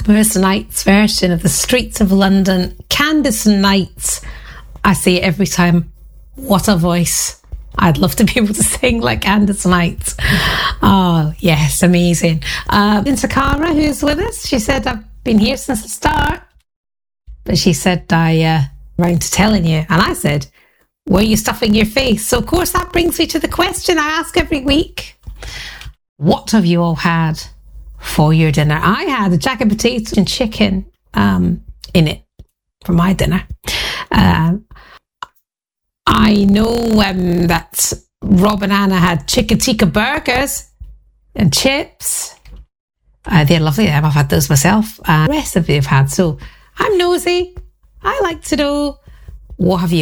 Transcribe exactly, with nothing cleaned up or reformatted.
Blackmore's Night's version of The Streets of London. Candice Night. I say it every time. What a voice. I'd love to be able to sing like Candice Night. Oh, yes, amazing. Uh, in Sakara, who's with us, she said, I've been here since the start. But she said, I uh, round to telling you. And I said, were you stuffing your face? So, of course, that brings me to the question I ask every week. What have you all had for your dinner? I had a jacket potato and chicken um, in it for my dinner. Uh, I know um, that Rob and Anna had chicken tikka burgers and chips. Uh, they're lovely. I've had those myself. Uh, the rest of you have had. So I'm nosy. I like to know, what have you